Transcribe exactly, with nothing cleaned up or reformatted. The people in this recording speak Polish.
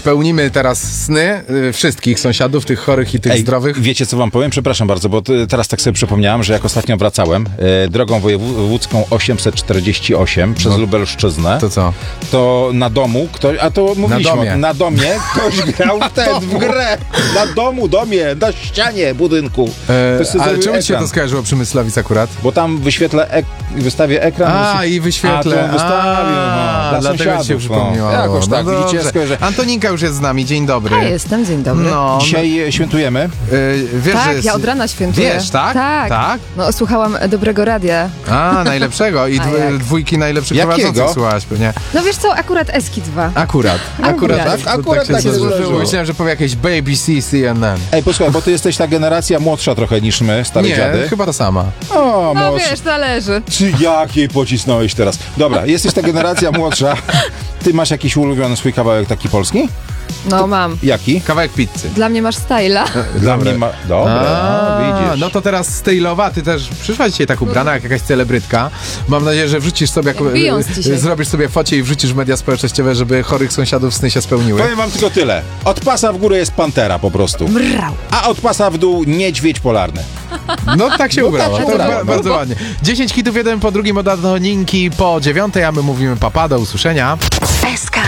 spełnimy teraz sny y, wszystkich sąsiadów, tych chorych i tych Ej, zdrowych. wiecie co wam powiem? Przepraszam bardzo, bo t- teraz tak sobie przypomniałem, że jak ostatnio wracałem e, drogą wojewódzką osiemset czterdzieści osiem przez No. Lubelszczyznę, To co? to na domu ktoś, a to mówiliśmy, domie. na domie ktoś grał w ten, w grę. Na domu, domie, na ścianie budynku. E, To sobie ale zrobił czemu ci się ekran. to skojarzyło przy Myslowic akurat? Bo tam wyświetlę, ek- wystawię ekran. A, wyświe- i wyświetlę. A, to wystawię, A, no, dla dlatego ci się sąsiadów, przypomniało. no. Jakoś tak, No widzicie, dobrze. skojarzę. Antoninka już jest z nami, dzień dobry. Ja jestem, dzień dobry. No, Dzisiaj e, świętujemy. y, wiesz, że Tak, jest... ja od rana świętuję. Wiesz, tak? Tak. Tak? No, słuchałam dobrego radia. A, najlepszego. I A dw- jak? dwójki najlepszych Jakiego? prowadzących słuchałaś pewnie. No wiesz co, akurat Eski dwa. Akurat. Akurat. tak, Tak, akurat się tak się złożyło. złożyło. Myślałem, że powie jakieś Baby C, C N N. Ej, posłuchaj, bo ty jesteś ta generacja młodsza trochę niż my, stare Nie, dziady. chyba ta sama. O, No młodszy. wiesz, zależy. Czy jak jej pocisnąłeś teraz? Dobra, jesteś ta generacja młodsza. Ty masz jakiś ulubiony swój kawałek taki polski? No mam. Jaki? Kawałek pizzy. Dla mnie masz styla. Dla mnie ma... Dobra, A, no, widzisz. no to teraz stylowa, ty też przyszła dzisiaj tak ubrana jak jakaś celebrytka. Mam nadzieję, że wrzucisz sobie, Jak Beyoncé dzisiaj. zrobisz sobie focie i wrzucisz w media społecznościowe, żeby chorych sąsiadów sny się spełniły. Powiem wam tylko tyle. Od pasa w górę jest pantera po prostu. Brał. A od pasa w dół niedźwiedź polarny. No tak się ubrała, tak się to ubrała, ba- no. bardzo ładnie. dziesięć hitów, jeden po drugim od Antoninki po dziewiątej, a my mówimy papa, do usłyszenia. S K